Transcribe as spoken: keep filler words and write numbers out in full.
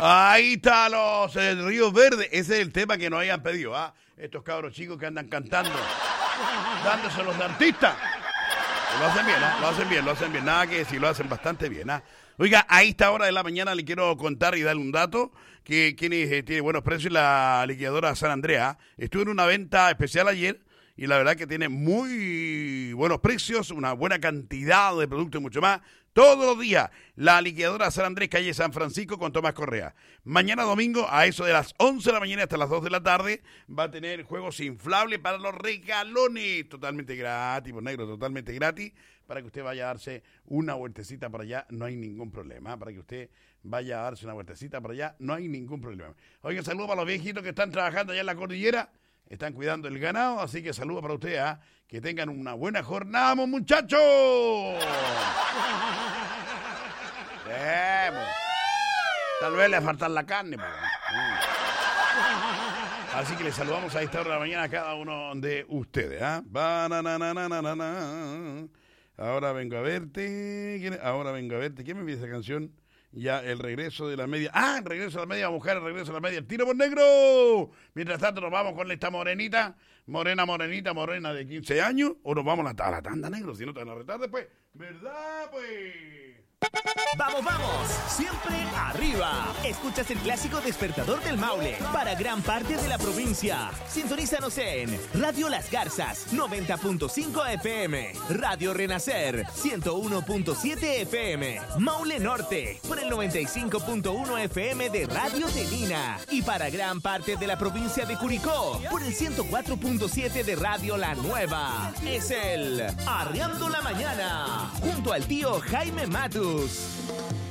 Ahí está los eh, Río Verde. Ese es el tema que nos hayan pedido, ¿ah? Estos cabros chicos que andan cantando, dándose los de artistas. Lo hacen bien, ¿ah? Lo hacen bien, lo hacen bien. Nada que decir, lo hacen bastante bien, ¿ah? Oiga, a esta hora de la mañana le quiero contar y darle un dato que quien eh, tiene buenos precios, la liquidadora San Andrea. Estuvo en una venta especial ayer y la verdad que tiene muy buenos precios, una buena cantidad de productos y mucho más. Todos los días, la liquidadora San Andrés, calle San Francisco, con Tomás Correa. Mañana domingo, a eso de las once de la mañana hasta las dos de la tarde, va a tener juegos inflables para los regalones. Totalmente gratis, pues negro, totalmente gratis. Para que usted vaya a darse una vueltecita para allá, no hay ningún problema. Para que usted vaya a darse una vueltecita para allá, no hay ningún problema. Oiga, saludos para los viejitos que están trabajando allá en la cordillera. Están cuidando el ganado, así que saludos para ustedes, ¿eh? Que tengan una buena jornada, ¡vamos, muchachos! Eh, pues. Tal vez le falta la carne, pues. Así que les saludamos a esta hora de la mañana a cada uno de ustedes, ¿ah? ¿eh? Ahora vengo a verte, ahora vengo a verte. ¿Quién me pide esa canción? Ya, el regreso de la media. ¡Ah, el regreso de la media mujer! El regreso de la media. ¡El tiro por negro! Mientras tanto, nos vamos con esta morenita. Morena, morenita, morena de quince años. O nos vamos a la, a la tanda, negro. Si no te van a retar después. ¿Verdad, pues? ¡Vamos, vamos! ¡Siempre arriba! Escuchas el clásico Despertador del Maule para gran parte de la provincia. Sintonízanos en Radio Las Garzas, noventa punto cinco F M. Radio Renacer, ciento uno punto siete F M. Maule Norte, por el noventa y cinco punto uno F M de Radio Telina. Y para gran parte de la provincia de Curicó, por el ciento cuatro punto siete de Radio La Nueva. Es el Arriando la Mañana, junto al tío Jaime Matus.